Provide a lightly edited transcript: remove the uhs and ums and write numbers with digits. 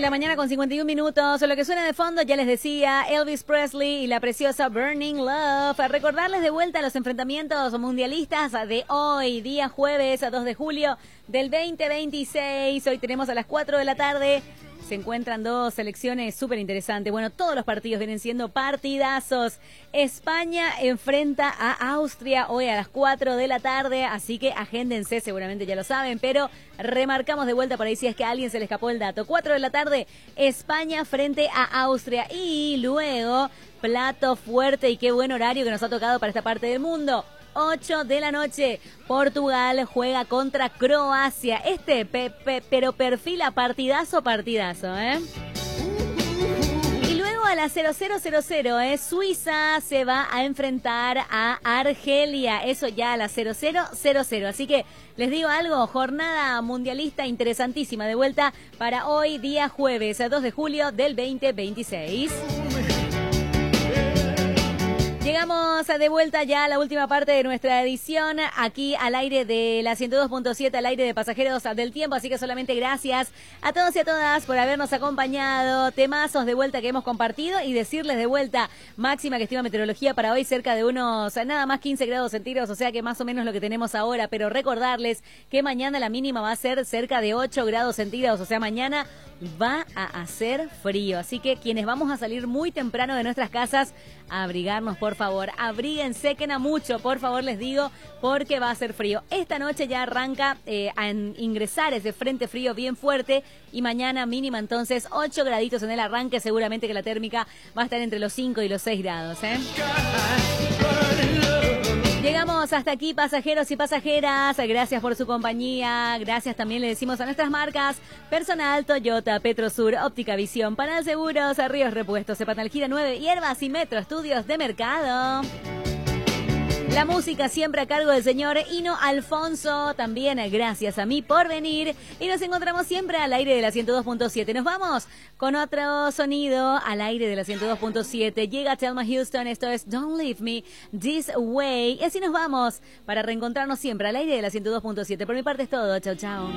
la mañana con 51 minutos. Lo que suena de fondo, ya les decía, Elvis Presley y la preciosa Burning Love. A recordarles de vuelta los enfrentamientos mundialistas de hoy, día jueves 2 de julio del 2026. Hoy tenemos a las 4 de la tarde. Se encuentran dos selecciones súper interesantes. Bueno, todos los partidos vienen siendo partidazos. España enfrenta a Austria hoy a las 4 de la tarde, así que agéndense, seguramente ya lo saben, pero remarcamos de vuelta por ahí si es que a alguien se le escapó el dato. 4 de la tarde, España frente a Austria. Y luego, plato fuerte y qué buen horario que nos ha tocado para esta parte del mundo. 8 de la noche, Portugal juega contra Croacia. Pero perfila partidazo, ¿eh? Y luego a las 00:00, Suiza se va a enfrentar a Argelia. Eso ya a las 00:00. Así que les digo algo, jornada mundialista interesantísima de vuelta para hoy, día jueves, 2 de julio del 2026. Llegamos de vuelta ya a la última parte de nuestra edición, aquí al aire de la 102.7, al aire de Pasajeros del Tiempo, así que solamente gracias a todos y a todas por habernos acompañado, temazos de vuelta que hemos compartido y decirles de vuelta, máxima que estima meteorología para hoy cerca de unos, nada más 15 grados centígrados, o sea que más o menos lo que tenemos ahora, pero recordarles que mañana la mínima va a ser cerca de 8 grados centígrados, o sea mañana va a hacer frío, así que quienes vamos a salir muy temprano de nuestras casas, a abrigarnos por favor, abríguense que no mucho, por favor les digo, porque va a ser frío. Esta noche ya arranca a ingresar ese frente frío bien fuerte y mañana mínima entonces 8 graditos en el arranque, seguramente que la térmica va a estar entre los 5 y los 6 grados, ¿eh? Llegamos hasta aquí, pasajeros y pasajeras. Gracias por su compañía. Gracias también le decimos a nuestras marcas Personal, Toyota, Petrosur, Óptica Visión, Panal Seguros, Ríos Repuestos, Cepatalgira 9, Hierbas y Metro Estudios de Mercado. La música siempre a cargo del señor Hino Alfonso. También gracias a mí por venir. Y nos encontramos siempre al aire de la 102.7. Nos vamos con otro sonido al aire de la 102.7. Llega Thelma Houston. Esto es Don't Leave Me This Way. Y así nos vamos para reencontrarnos siempre al aire de la 102.7. Por mi parte es todo. Chau, chau.